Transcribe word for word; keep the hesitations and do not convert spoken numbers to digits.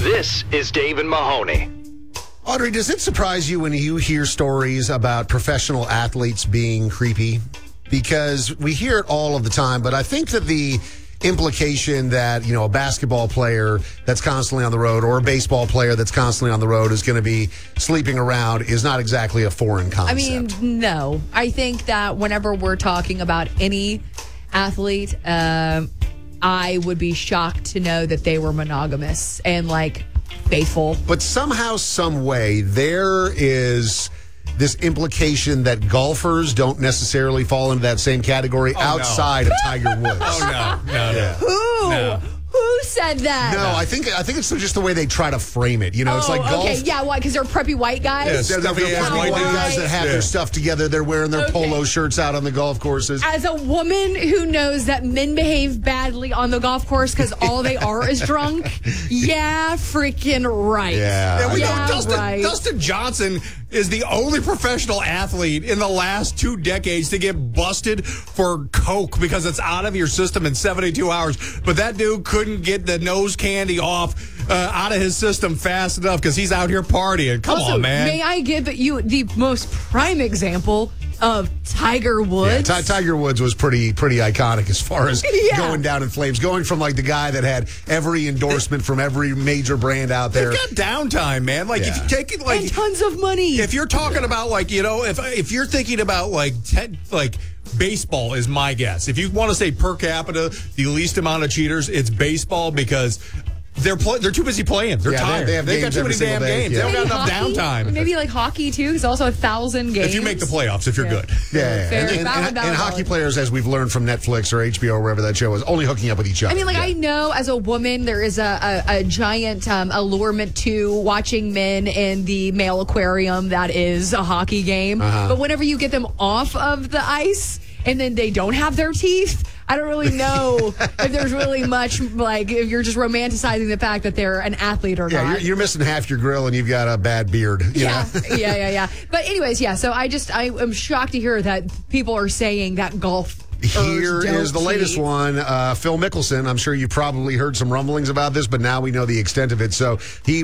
This is Dave and Mahoney. Audrey, does it surprise you when you hear stories about professional athletes being creepy? Because we hear it all of the time, but I think that the implication that, you know, a basketball player that's constantly on the road or a baseball player that's constantly on the road is going to be sleeping around is not exactly a foreign concept. I mean, no. I think that whenever we're talking about any athlete, um, I would be shocked to know that they were monogamous and, like, faithful. But somehow, some way, there is this implication that golfers don't necessarily fall into that same category oh, outside no. of Tiger Woods. Oh, no, no, no. Yeah. Who? No. Who said that? No, I think I think it's just the way they try to frame it. You know, oh, it's like golf. okay, yeah, why? Because they're preppy white guys? Yeah, they're, they're, they're Stuffy-ass white white guys dudes. that have Yeah. their stuff together. They're wearing their Okay. polo shirts out on the golf courses. As a woman who knows that men behave badly on the golf course because all they are is drunk, yeah, freaking right. Yeah. Yeah, we Yeah, know Dustin, right. Dustin Johnson is the only professional athlete in the last two decades to get busted for coke because it's out of your system in seventy-two hours. But that dude couldn't get the nose candy off uh, out of his system fast enough because he's out here partying. Come Also, on, man. may I give you the most prime example of Tiger Yeah, Woods? Ti- Tiger Woods was pretty pretty iconic as far as Yeah. going down in flames, going from like the guy that had every endorsement from every major brand out there. They've got downtime, man. Like, Yeah. if you take it, like, and tons of money. if you're talking about, like, you know, if if you're thinking about, like, ten, like, baseball is my guess. If you want to say per capita, the least amount of cheaters, it's baseball because they're play, they're too busy playing. They're Yeah, they- tired. they have They've got games too every many single damn day. games. Yeah. They don't Maybe got enough hockey? downtime. Maybe like hockey too, because also a thousand games. If you make the playoffs, if you're Yeah. good. Yeah, yeah. Fair. and, and, Valid, and, valid, and hockey valid. players, as we've learned from Netflix or H B O or wherever that show is, only hooking up with each other. I mean, like, Yeah. I know as a woman, there is a, a, a giant um, allurement to watching men in the male aquarium that is a hockey game. Uh-huh. But whenever you get them off of the ice and then they don't have their teeth, I don't really know if there's really much, like, if you're just romanticizing the fact that they're an athlete or Yeah, not. you're, you're missing half your grill and you've got a bad beard. you Yeah, know? yeah, yeah, yeah. But anyways, yeah. So I just I am shocked to hear that people are saying that golf. Here is the latest one. Uh, Phil Mickelson. I'm sure you probably heard some rumblings about this, but now we know the extent of it. So he